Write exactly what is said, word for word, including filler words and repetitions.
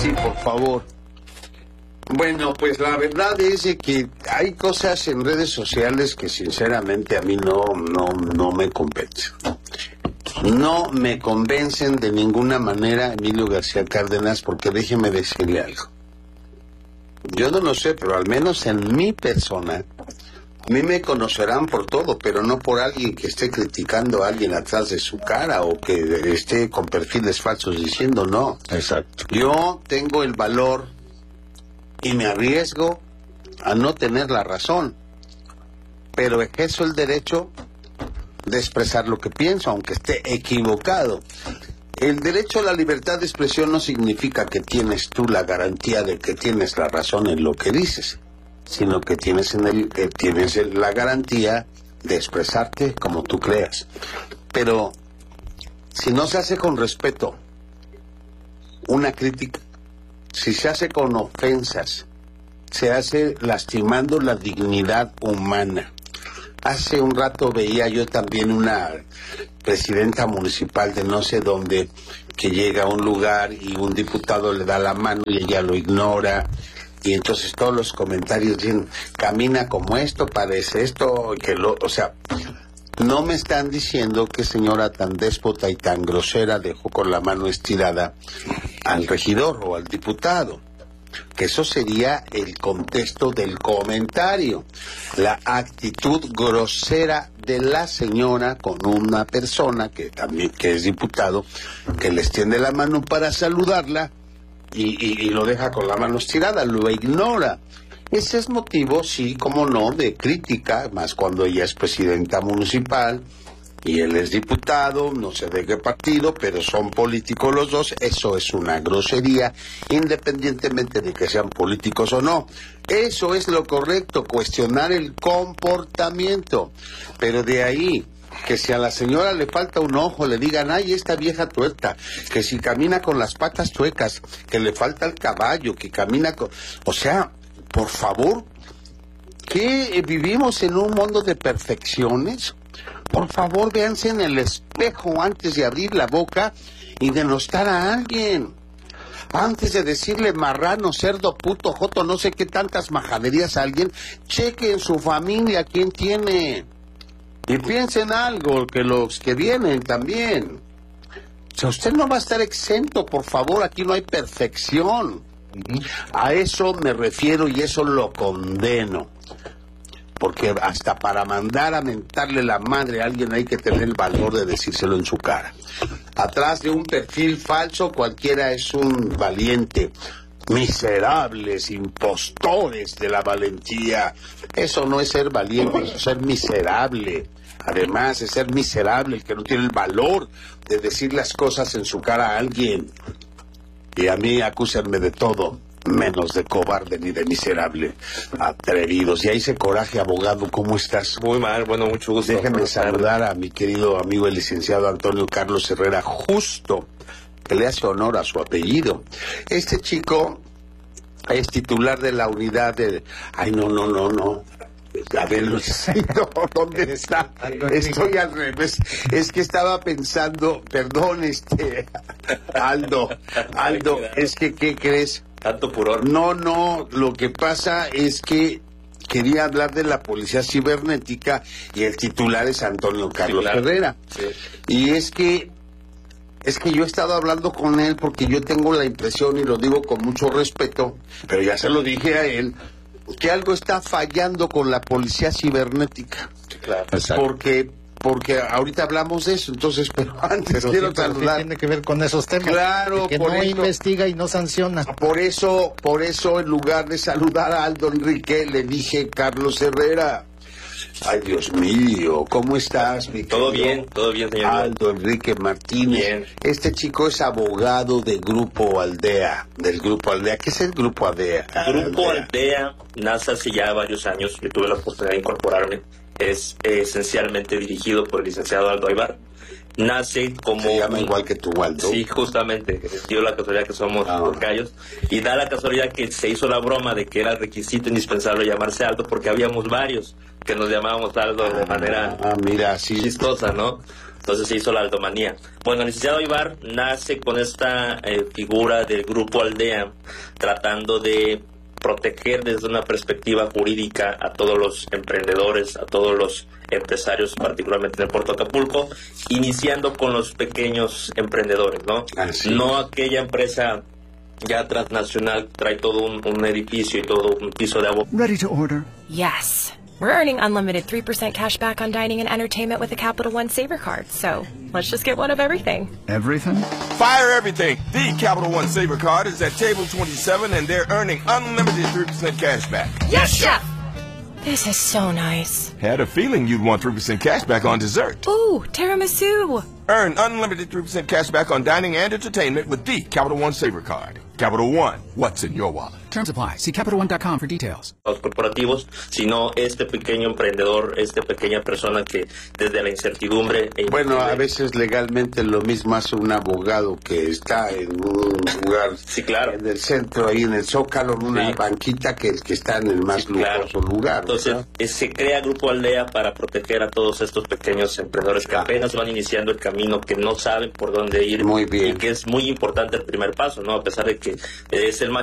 Sí, por favor. Bueno, pues la verdad es de que hay cosas en redes sociales que sinceramente a mí no, no, no me convencen. No me convencen de ninguna manera Emilio García Cárdenas, porque déjeme decirle algo. Yo no lo sé, pero al menos en mi persona, a mí me conocerán por todo, pero no por alguien que esté criticando a alguien atrás de su cara o que esté con perfiles falsos diciendo no. Exacto. Yo tengo el valor y me arriesgo a no tener la razón, pero ejerzo el derecho de expresar lo que pienso, aunque esté equivocado. El derecho a la libertad de expresión no significa que tienes tú la garantía de que tienes la razón en lo que dices, sino que tienes, en el, que tienes la garantía de expresarte como tú creas. Pero si no se hace con respeto una crítica, si se hace con ofensas, se hace lastimando la dignidad humana. Hace un rato veía yo también una presidenta municipal de no sé dónde que llega a un lugar y un diputado le da la mano y ella lo ignora. Y entonces todos los comentarios dicen, camina como esto, parece esto, que lo, o sea, no me están diciendo que señora tan déspota y tan grosera dejó con la mano estirada al regidor o al diputado, que eso sería el contexto del comentario, la actitud grosera de la señora con una persona que también que es diputado, que le extiende la mano para saludarla y, y, y lo deja con la mano estirada, lo ignora. Ese es motivo, sí, como no, de crítica, más cuando ella es presidenta municipal y él es diputado, no sé de qué partido, pero son políticos los dos. Eso es una grosería, independientemente de que sean políticos o no. Eso es lo correcto, cuestionar el comportamiento. Pero de ahí, que si a la señora le falta un ojo, le digan, ay, esta vieja tuerta, que si camina con las patas chuecas, que le falta el caballo, que camina con... O sea, por favor, ¿qué vivimos en un mundo de perfecciones? Por favor, véanse en el espejo antes de abrir la boca y denostar a alguien. Antes de decirle marrano, cerdo, puto, joto, no sé qué tantas majaderías a alguien, cheque en su familia quién tiene. Y piensen algo, que los que vienen también. O sea, usted no va a estar exento, por favor, aquí no hay perfección. A eso me refiero y eso lo condeno. Porque hasta para mandar a mentarle la madre a alguien hay que tener el valor de decírselo en su cara. Atrás de un perfil falso cualquiera es un valiente. Miserables, impostores de la valentía. Eso no es ser valiente, eso es ser miserable. Además es ser miserable el que no tiene el valor de decir las cosas en su cara a alguien. Y a mí acúsenme de todo, menos de cobarde ni de miserable. Atrevidos. Y ahí ese coraje, abogado, ¿cómo estás? Muy mal, bueno, mucho gusto. Déjeme saludar a mi querido amigo el licenciado Antonio Carlos Herrera Justo, que le hace honor a su apellido. Este chico es titular de la unidad de... Ay, no, no, no, no. A ver, Luisito, ¿dónde está? Estoy al revés. Es que estaba pensando, perdón, este, Aldo, Aldo, es que, ¿qué crees? Tanto furor. No, no, lo que pasa es que quería hablar de la policía cibernética y el titular es Antonio Carlos sí, claro. Herrera. Sí. Y es que, es que yo he estado hablando con él porque yo tengo la impresión, y lo digo con mucho respeto, pero ya se lo dije a él, que algo está fallando con la policía cibernética. Claro. Porque porque ahorita hablamos de eso, entonces, pero antes pero quiero sí, pero saludar. Sí tiene que ver con esos temas. Claro, que por no eso, investiga y no sanciona. Por eso, por eso, en lugar de saludar a Aldo Enrique, le dije Carlos Herrera. Ay, Dios mío, ¿cómo estás, mi Todo querido? bien, todo bien, señor. Aldo Enrique Martínez. Bien. Este chico es abogado de Grupo Aldea, del Grupo Aldea. ¿Qué es el Grupo Aldea? Grupo Aldea, Aldea nace hace ya varios años. Yo tuve la oportunidad de incorporarme. Es eh, esencialmente dirigido por el licenciado Aldo Aybar. Nace como... Se llama igual que tu Aldo. Sí, justamente. Dio la casualidad que somos ah. tocayos. Y da la casualidad que se hizo la broma de que era requisito indispensable llamarse Aldo porque habíamos varios que nos llamábamos Aldo de manera ah, mira, sí. chistosa, ¿no? Entonces se hizo la aldomanía. Bueno, el licenciado Aybar nace con esta eh, figura del Grupo Aldea, tratando de proteger desde una perspectiva jurídica a todos los emprendedores, a todos los empresarios, particularmente en el puerto de Acapulco, iniciando con los pequeños emprendedores, ¿no? Así. No aquella empresa ya transnacional trae todo un, un edificio y todo un piso de agua. Ready to order? Yes. We're earning unlimited three percent cash back on dining and entertainment with the Capital One Saver Card, so let's just get one of everything. Everything? Fire everything! The Capital One Saver Card is at table twenty-seven and they're earning unlimited three percent cash back. Yes, Chef! This is so nice. Had a feeling you'd want three percent cash back on dessert. Ooh, tiramisu! Earn unlimited three percent cash back on dining and entertainment with the Capital One Saver Card. Capital One, what's in your wallet? Terms apply. See Capital One dot com for details. Los corporativos, sino este pequeño emprendedor, esta pequeña persona que desde la incertidumbre... E bueno, a veces legalmente lo mismo hace un abogado que está en un lugar, sí, claro, en el centro, ahí en el Zócalo, en una sí. banquita que el que está en el más sí, lujoso claro. lugar. Entonces, eh, se crea Grupo Aldea para proteger a todos estos pequeños emprendedores que apenas van iniciando el camino, que no saben por dónde ir. Muy bien. Y que es muy importante el primer paso, ¿no? A pesar de que es el más